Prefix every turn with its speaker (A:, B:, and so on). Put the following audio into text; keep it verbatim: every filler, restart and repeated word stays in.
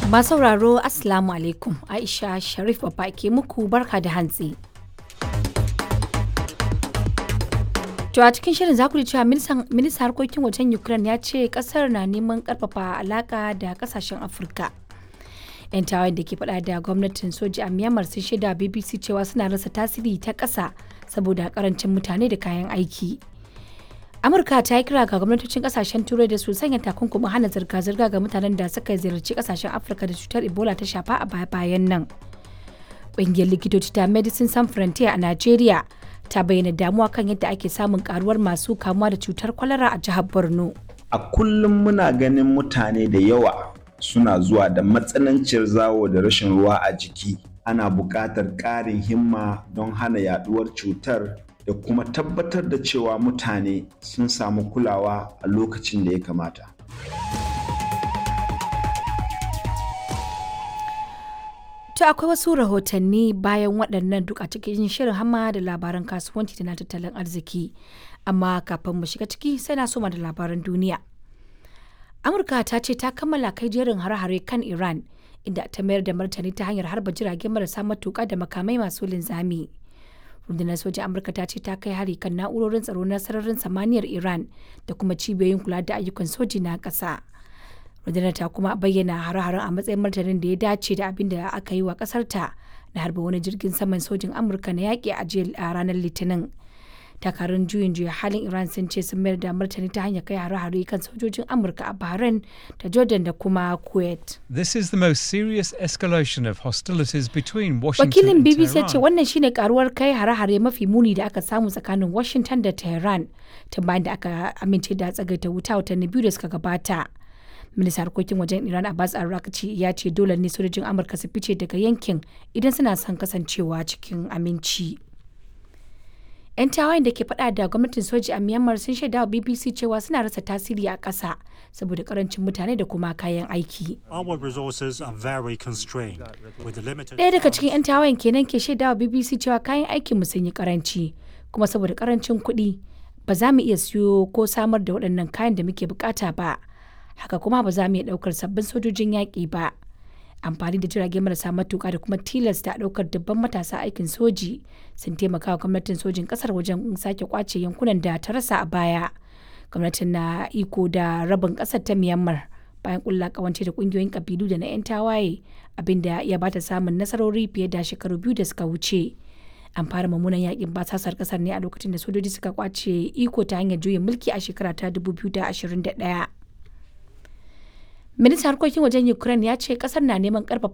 A: Masu sauraro Assalamu alaikum, Aisha Sharif babba ke muku barka da hantsi. To a cikin shirin za ku ji cewa ministan harkokin wajen Ukraine ya ce kasar na neman karfafa alaka da kasashen Afirka. 'Yan tawayen da ke faɗa da gwamnatin soji a Myanmar sun shaida B B C cewa suna rasa tasiri ta ƙasa saboda karancin mutane da kayan aiki. Amurka ta yi kira ga gwamnatocin kasashen turai da su sanya takunkumin hana zirga-zirga ga mutanen da suka ziyarci kasashen Afirka da cutar Ebola ta shafa a baya-bayan nan. Ƙungiyar likitoci ta Medicine Sans Frontier a Najeriya ta bayyana damuwa kan yadda ake samun karuwar masu kamuwa da cutar kwalara a jihar Borno.
B: A kullum muna ganin mutane da yawa suna zuwa da matsananciyar zawo da rashin ruwa a jiki. Ana buƙatar ƙarin himma don hana yaduwar cutar da kuma tabbatar da cewa mutane sun samu kulawa a lokacin da ya kamata.
A: To akwai wasu rahotanni bayan waɗannan duk a cikin shirin hamma da labaran kasuwanci da na tattalin arziki. Amma kafin mu shiga ciki sai na soma da labaran duniya. Amurka ta ce ta kammala kai jerin hare-hare kan Iran inda ta mayar da martani ta hanyar harba jirage marasa matuƙa da makamai masu linzami. Rundunar sojin Amurka ta ce ta kai hari kan na'urorin tsaro na sararin samaniyar Iran da kuma cibiyoyin kula da ayyukan soji na ƙasa. Rundunar ta kuma bayyana hare-haren a matsayin martanin da ya dace da abin da aka yi wa ƙasar ta na harba wani jirgin saman sojin Amurka na yaƙi a ranar Litinin. Dakarun juyin juya halin Iran sun ce sun mayar da martani ta hanyar kai hare-hare kan sojojin Amurka a Bahrain da Jordan da kuma Kuwait.
C: This is the most serious escalation of hostilities between Washington
A: Wakilin
C: and
A: B B C
C: Tehran.
A: ce wannan shine karuwar kai hare-hare mafi muni da aka samu tsakanin Washington da Tehran tun bayan da aka amince da tsagaita wuta watanni biyu da suka gabata. Ministan harkokin wajen Iran Abbas Arrakci ya ce dole ne sojojin Amurka su fice daga yankin idan suna son kasancewa cikin aminci. 'Yan tawayen da ke faɗa da gwamnatin soji a Myanmar sun shaida wa B B C cewa suna rasa tasiri a ƙasa saboda karancin mutane da kuma kayan aiki.
D: Our resources are very constrained with the limited.
A: Ɗaya daga cikin 'yan tawayen kenan ke shaida wa B B C cewa kayan aikin mu sun yi karanci kuma saboda karancin kuɗi ba za mu iya siyo ko samar da waɗannan kayan da muke bukata ba. Haka kuma ba za mu iya ɗaukar sabbin sojojin yaƙi ba. Amfani da jirage marasa matuƙa da kuma tilasta ɗaukar dubban matasa aikin soji sun taimaka wa gwamnatin sojin ƙasar wajen sake kwace yankunan da ta rasa a baya. Gwamnatin na iko da rabin ƙasar ta Myanmar bayan ƙulla ƙawance da ƙungiyoyin ƙabilu da na 'yan tawaye abinda ya bata samun nasarori fiye da shekaru biyu da suka wuce. An fara mummunan yakin basasar ƙasar ne a lokacin da sojoji suka kwace iko ta hanyar juyin mulki a shekara ta dubu biyu da ashirin da ɗaya. Ministan harkokin wajen Ukraine ya ce kasar na neman karfafa